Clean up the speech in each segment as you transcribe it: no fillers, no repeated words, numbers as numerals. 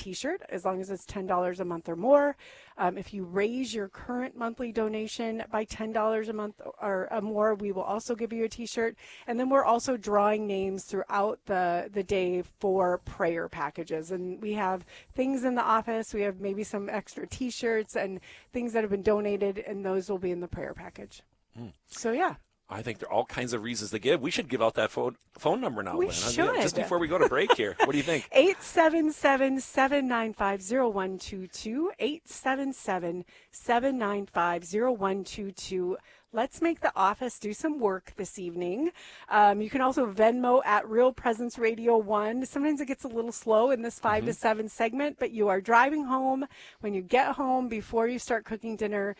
t-shirt as long as it's $10 a month or more. If you raise your current monthly donation by $10 a month or more, we will also give you a t-shirt. And then we're also drawing names throughout the day for prayer packages. And we have things in the office. We have maybe some extra t-shirts and things that have been donated, and those will be in the prayer package. So, yeah. I think there are all kinds of reasons to give. We should give out that phone number now, We Lynn. should. Just before we go to break here. What do you think? 877-795-0122. 877-795-0122. Let's make the office do some work this evening. You can also Venmo at Real Presence Radio 1. Sometimes it gets a little slow in this 5 to 7 segment, but you are driving home. When you get home, before you start cooking dinner,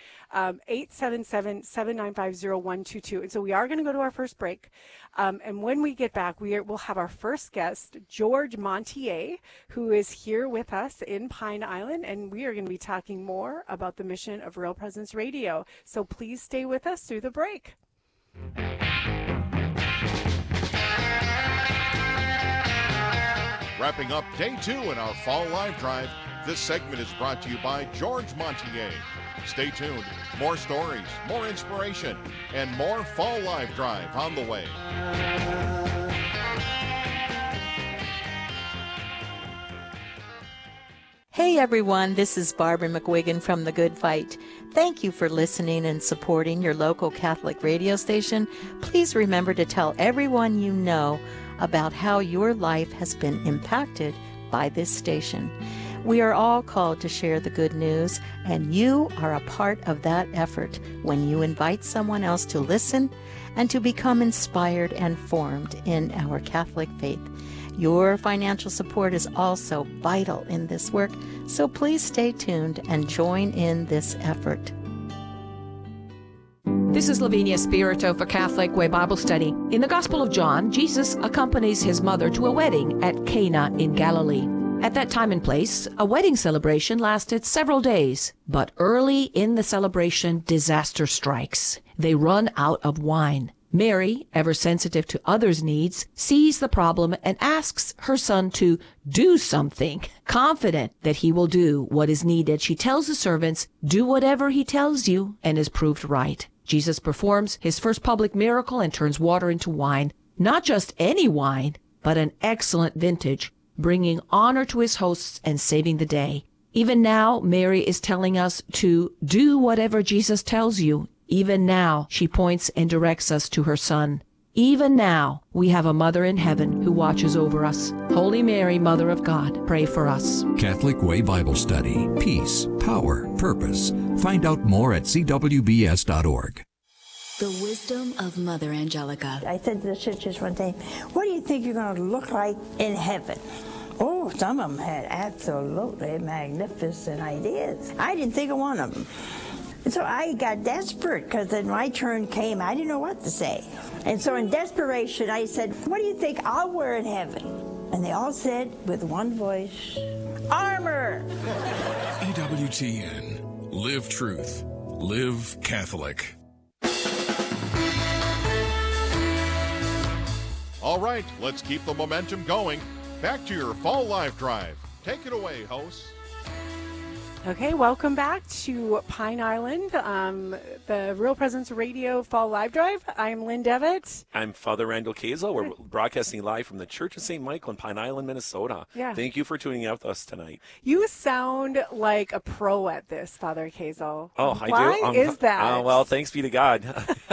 877-795-0122. And so we are going to go to our first break. And when we get back, we'll have our first guest, George Montier, who is here with us in Pine Island, and we are going to be talking more about the mission of Real Presence Radio. So please stay with us through the break. Wrapping up day 2 in our Fall Live Drive, this segment is brought to you by George Montier. Stay tuned. More stories, more inspiration, and more Fall Live Drive on the way. Hey everyone, this is Barbara McWiggin from The Good Fight. Thank you for listening and supporting your local Catholic radio station. Please remember to tell everyone you know about how your life has been impacted by this station. We are all called to share the good news, and you are a part of that effort when you invite someone else to listen and to become inspired and formed in our Catholic faith. Your financial support is also vital in this work, so please stay tuned and join in this effort. This is Lavinia Spirito for Catholic Way Bible Study. In the Gospel of John, Jesus accompanies his mother to a wedding at Cana in Galilee. At that time and place, a wedding celebration lasted several days, but early in the celebration, disaster strikes. They run out of wine. Mary, ever sensitive to others' needs, sees the problem and asks her son to do something. Confident that he will do what is needed, she tells the servants, "Do whatever he tells you," and is proved right. Jesus performs his first public miracle and turns water into wine. Not just any wine, but an excellent vintage, bringing honor to his hosts and saving the day. Even now, Mary is telling us to do whatever Jesus tells you. Even now, she points and directs us to her Son. Even now, we have a Mother in heaven who watches over us. Holy Mary, Mother of God, pray for us. Catholic Way Bible Study. Peace, power, purpose. Find out more at cwbs.org. The wisdom of Mother Angelica. I said to the sisters one day, what do you think you're going to look like in heaven? Oh, some of them had absolutely magnificent ideas. I didn't think of one of them. So I got desperate because then my turn came. I didn't know what to say. And so in desperation, I said, what do you think I'll wear in heaven? And they all said with one voice, armor. EWTN. Live truth. Live Catholic. All right, let's keep the momentum going. Back to your Fall Live Drive. Take it away, hosts. Okay, welcome back to Pine Island, the Real Presence Radio Fall Live Drive. I'm Lynn Devitt. I'm Father Randall Kazel. We're broadcasting live from the Church of St. Michael in Pine Island, Minnesota. Yeah. Thank you for tuning in with us tonight. You sound like a pro at this, Father Kazel. Oh, I do? Why is that? Well, thanks be to God.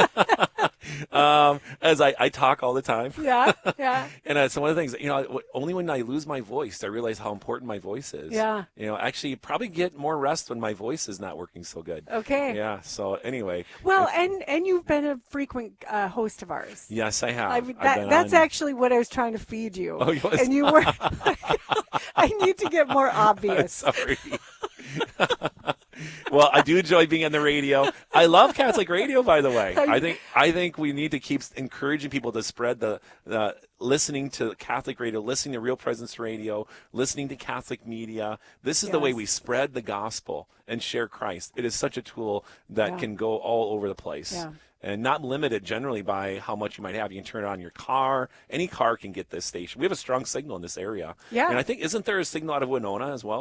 As I talk all the time. Yeah, yeah. And it's one of the things, only when I lose my voice, I realize how important my voice is. Yeah. Actually, you probably get more rest when my voice is not working so good. Okay. Yeah, so anyway. Well, and you've been a frequent host of ours. Yes, I have. That's actually what I was trying to feed you. Oh, yes. And you were, I need to get more obvious. Sorry. Well, I do enjoy being on the radio. I love Catholic radio, by the way. I think we need to keep encouraging people to spread the listening to Catholic radio, listening to Real Presence Radio, listening to Catholic media. This is the way we spread the gospel and share Christ. It is such a tool that can go all over the place. Yeah. And not limited generally by how much you might have. You can turn it on your car. Any car can get this station. We have a strong signal in this area. Yeah. And I think, isn't there a signal out of Winona as well?